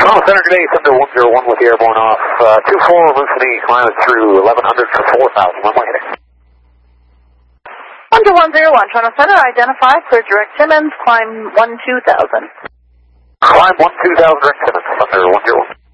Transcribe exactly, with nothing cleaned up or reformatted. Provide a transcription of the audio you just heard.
Toronto Center, good day, Thunder one zero one with the airborne off. Uh, two four, Lucidity, climb through eleven hundred for four thousand, one way heading. Thunder one zero one, Toronto Center, identify, clear direct Simmons, climb one two thousand. Climb one two thousand, direct Simmons, Thunder one zero one.